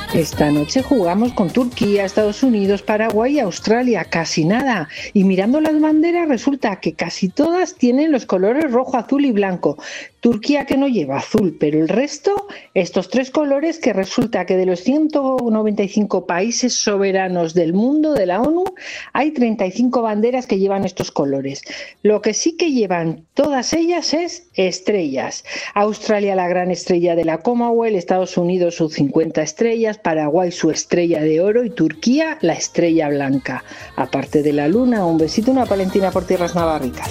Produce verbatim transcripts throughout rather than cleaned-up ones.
Esta noche jugamos con Turquía, Estados Unidos, Paraguay y Australia, casi nada. Y mirando las banderas resulta que casi todas tienen los colores rojo, azul y blanco. Turquía que no lleva azul, pero el resto, estos tres colores que resulta que de los ciento noventa y cinco países soberanos del mundo de la ONU, hay treinta y cinco banderas que llevan estos colores. Lo que sí que llevan todas ellas es estrellas. Australia la gran estrella de la Commonwealth, Estados Unidos sus cincuenta estrellas, Paraguay su estrella de oro y Turquía la estrella blanca. Aparte de la luna, un besito, una palentina por tierras navarricas.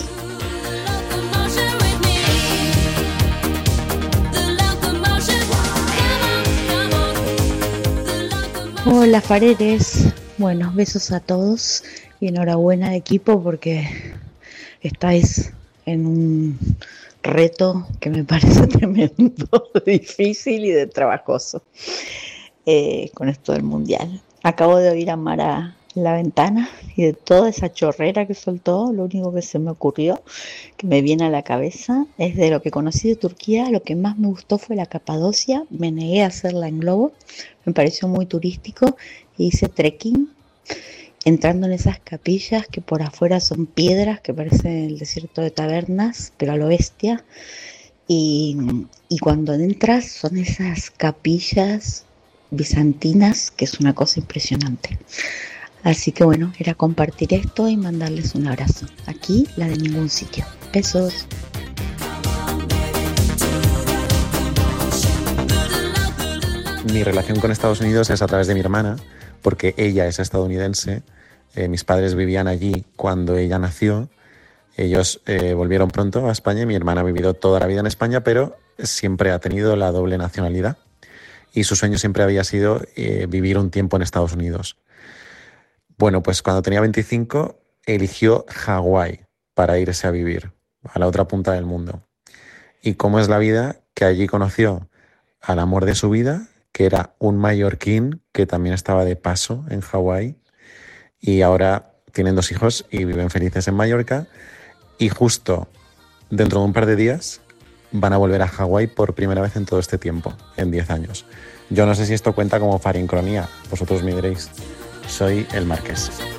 Hola Faredes, bueno, besos a todos y enhorabuena equipo porque estáis en un reto que me parece tremendo, difícil y de trabajoso eh, con esto del mundial. Acabo de oír a Mara La Ventana y de toda esa chorrera que soltó, lo único que se me ocurrió, que me viene a la cabeza, es de lo que conocí de Turquía, lo que más me gustó fue la Capadocia, me negué a hacerla en globo, me pareció muy turístico, y hice trekking, entrando en esas capillas que por afuera son piedras, que parecen el desierto de Tabernas, pero a lo bestia, y, y cuando entras son esas capillas bizantinas, que es una cosa impresionante. Así que bueno, era compartir esto y mandarles un abrazo. Aquí, la de ningún sitio. Besos. Mi relación con Estados Unidos es a través de mi hermana, porque ella es estadounidense. Eh, mis padres vivían allí cuando ella nació. Ellos eh, volvieron pronto a España y mi hermana ha vivido toda la vida en España, pero siempre ha tenido la doble nacionalidad. Y su sueño siempre había sido eh, vivir un tiempo en Estados Unidos. Bueno, pues cuando tenía veinticinco eligió Hawái para irse a vivir a la otra punta del mundo. Y cómo es la vida, que allí conoció al amor de su vida, que era un mallorquín que también estaba de paso en Hawái, y ahora tienen dos hijos y viven felices en Mallorca, y justo dentro de un par de días van a volver a Hawái por primera vez en todo este tiempo, en diez años. Yo no sé si esto cuenta como farincronía, vosotros me diréis. Soy el Marqués.